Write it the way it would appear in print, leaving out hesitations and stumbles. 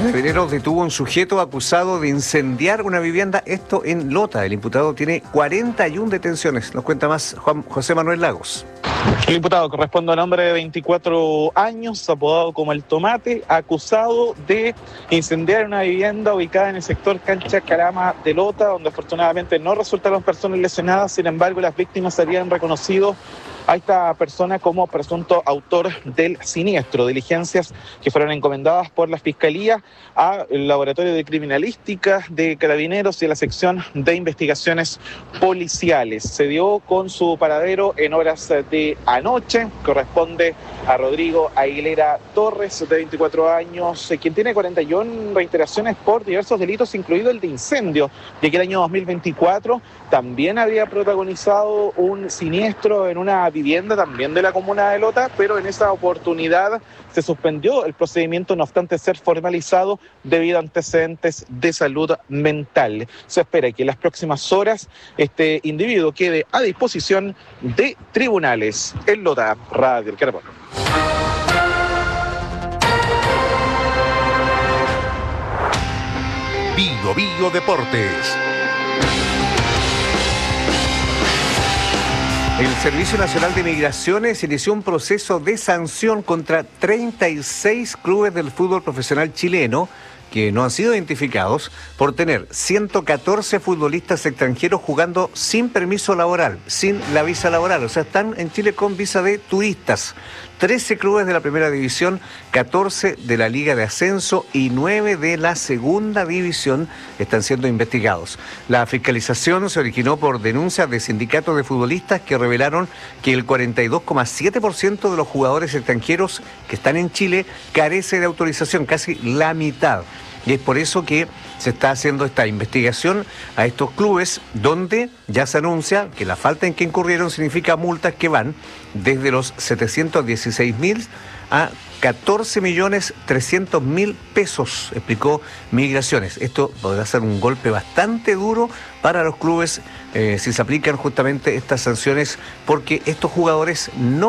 Carabineros detuvo a un sujeto acusado de incendiar una vivienda, esto en Lota. El imputado tiene 41 detenciones. Nos cuenta más José Manuel Lagos. El imputado corresponde a un hombre de 24 años, apodado como El Tomate, acusado de incendiar una vivienda ubicada en el sector Cancha Carama de Lota, donde afortunadamente no resultaron personas lesionadas. Sin embargo, las víctimas habían reconocido a esta persona como presunto autor del siniestro. Diligencias que fueron encomendadas por la Fiscalía al Laboratorio de Criminalística de Carabineros y a la Sección de Investigaciones Policiales. Se dio con su paradero en horas de anoche. Corresponde a Rodrigo Aguilera Torres, de 24 años, quien tiene 41 reiteraciones por diversos delitos, incluido el de incendio, de que el año 2024 también había protagonizado un siniestro en una vivienda también de la comuna de Lota, pero en esa oportunidad se suspendió el procedimiento, no obstante ser formalizado debido a antecedentes de salud mental. Se espera que en las próximas horas este individuo quede a disposición de tribunales. En Lota, Radio El Carbono. Bio Deportes. El Servicio Nacional de Migraciones inició un proceso de sanción contra 36 clubes del fútbol profesional chileno que no han sido identificados por tener 114 futbolistas extranjeros jugando sin permiso laboral, sin la visa laboral. O sea, están en Chile con visa de turistas. 13 clubes de la primera división, 14 de la Liga de Ascenso y 9 de la segunda división están siendo investigados. La fiscalización se originó por denuncias de sindicatos de futbolistas que revelaron que el 42,7% de los jugadores extranjeros que están en Chile carece de autorización, casi la mitad. Y es por eso que se está haciendo esta investigación a estos clubes, donde ya se anuncia que la falta en que incurrieron significa multas que van desde los 716.000 a 14.300.000 pesos, explicó Migraciones. Esto podrá ser un golpe bastante duro para los clubes si se aplican justamente estas sanciones, porque estos jugadores no